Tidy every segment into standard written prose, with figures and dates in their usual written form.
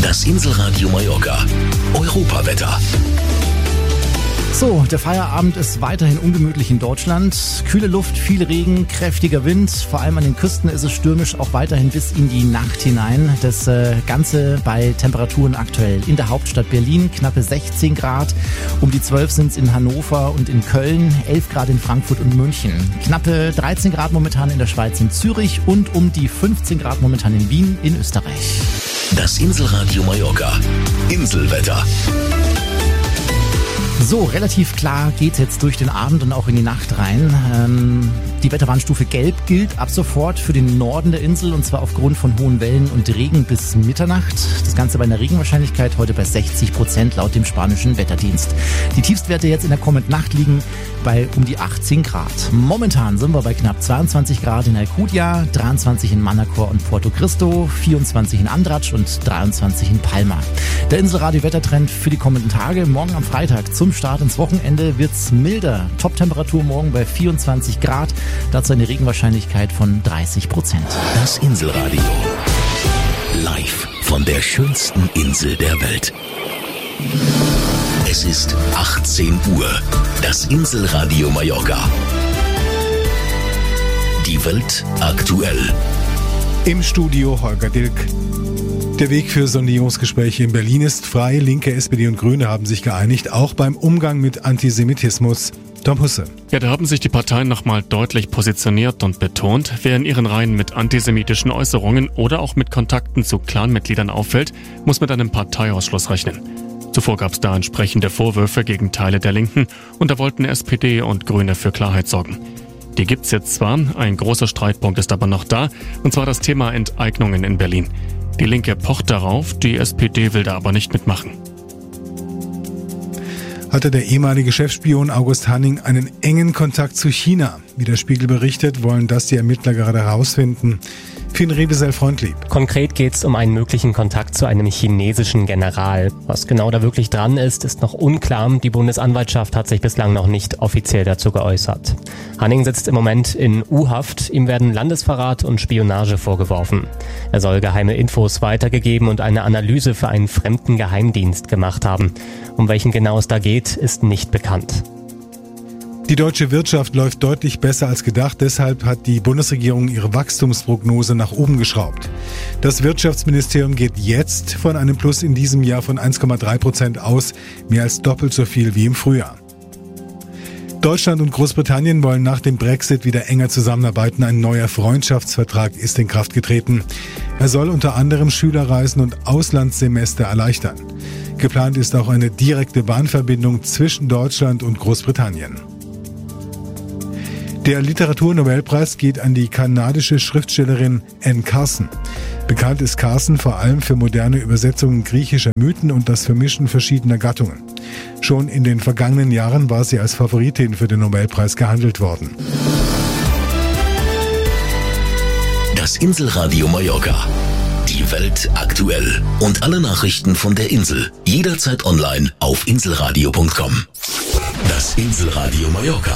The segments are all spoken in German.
Das Inselradio Mallorca. Europawetter. So, der Feierabend ist weiterhin ungemütlich in Deutschland. Kühle Luft, viel Regen, kräftiger Wind. Vor allem an den Küsten ist es stürmisch, auch weiterhin bis in die Nacht hinein. Das Ganze bei Temperaturen aktuell in der Hauptstadt Berlin, knappe 16 Grad. Um die 12 sind es in Hannover und in Köln, 11 Grad in Frankfurt und München. Knappe 13 Grad momentan in der Schweiz in Zürich und um die 15 Grad momentan in Wien in Österreich. Das Inselradio Mallorca. Inselwetter. So, relativ klar geht's jetzt durch den Abend und auch in die Nacht rein. Die Wetterwarnstufe Gelb gilt ab sofort für den Norden der Insel und zwar aufgrund von hohen Wellen und Regen bis Mitternacht. Das Ganze bei einer Regenwahrscheinlichkeit heute bei 60% laut dem spanischen Wetterdienst. Die Tiefstwerte jetzt in der kommenden Nacht liegen bei um die 18 Grad. Momentan sind wir bei knapp 22 Grad in Alcudia, 23 in Manacor und Porto Cristo, 24 in Andratx und 23 in Palma. Der Inselradio-Wettertrend für die kommenden Tage. Morgen am Freitag zum Start ins Wochenende wird's milder. Top-Temperatur morgen bei 24 Grad. Dazu eine Regenwahrscheinlichkeit von 30%. Das Inselradio. Live von der schönsten Insel der Welt. Es ist 18 Uhr. Das Inselradio Mallorca. Die Welt aktuell. Im Studio Holger Dilk. Der Weg für Sondierungsgespräche in Berlin ist frei. Linke, SPD und Grüne haben sich geeinigt, auch beim Umgang mit Antisemitismus. Tom Husse. Ja, da haben sich die Parteien nochmal deutlich positioniert und betont, wer in ihren Reihen mit antisemitischen Äußerungen oder auch mit Kontakten zu Clanmitgliedern auffällt, muss mit einem Parteiausschluss rechnen. Zuvor gab es da entsprechende Vorwürfe gegen Teile der Linken und da wollten SPD und Grüne für Klarheit sorgen. Die gibt's jetzt zwar, ein großer Streitpunkt ist aber noch da, und zwar das Thema Enteignungen in Berlin. Die Linke pocht darauf, die SPD will da aber nicht mitmachen. Hatte der ehemalige Chefspion August Hanning einen engen Kontakt zu China? Wie der Spiegel berichtet, wollen das die Ermittler gerade herausfinden. Finn Rebesel-Freundlieb. Konkret geht es um einen möglichen Kontakt zu einem chinesischen General. Was genau da wirklich dran ist noch unklar. Die Bundesanwaltschaft hat sich bislang noch nicht offiziell dazu geäußert. Hanning sitzt im Moment in U-Haft. Ihm werden Landesverrat und Spionage vorgeworfen. Er soll geheime Infos weitergegeben und eine Analyse für einen fremden Geheimdienst gemacht haben. Um welchen genau es da geht, ist nicht bekannt. Die deutsche Wirtschaft läuft deutlich besser als gedacht. Deshalb hat die Bundesregierung ihre Wachstumsprognose nach oben geschraubt. Das Wirtschaftsministerium geht jetzt von einem Plus in diesem Jahr von 1,3% aus, mehr als doppelt so viel wie im Frühjahr. Deutschland und Großbritannien wollen nach dem Brexit wieder enger zusammenarbeiten. Ein neuer Freundschaftsvertrag ist in Kraft getreten. Er soll unter anderem Schülerreisen und Auslandssemester erleichtern. Geplant ist auch eine direkte Bahnverbindung zwischen Deutschland und Großbritannien. Der Literaturnobelpreis geht an die kanadische Schriftstellerin Anne Carson. Bekannt ist Carson vor allem für moderne Übersetzungen griechischer Mythen und das Vermischen verschiedener Gattungen. Schon in den vergangenen Jahren war sie als Favoritin für den Nobelpreis gehandelt worden. Das Inselradio Mallorca. Die Welt aktuell. Und alle Nachrichten von der Insel. Jederzeit online auf inselradio.com. Das Inselradio Mallorca.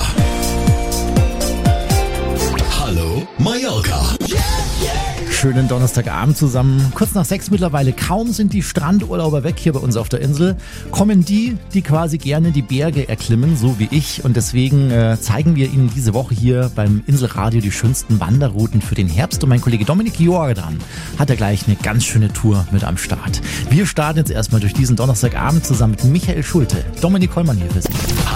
Hallo Mallorca. Schönen Donnerstagabend zusammen. Kurz nach 6 mittlerweile. Kaum sind die Strandurlauber weg hier bei uns auf der Insel, kommen die quasi gerne die Berge erklimmen, so wie ich. Und deswegen zeigen wir Ihnen diese Woche hier beim Inselradio die schönsten Wanderrouten für den Herbst. Und mein Kollege Dominik Jordan hat ja gleich eine ganz schöne Tour mit am Start. Wir starten jetzt erstmal durch diesen Donnerstagabend zusammen mit Michael Schulte. Dominik Kollmann hier für Sie.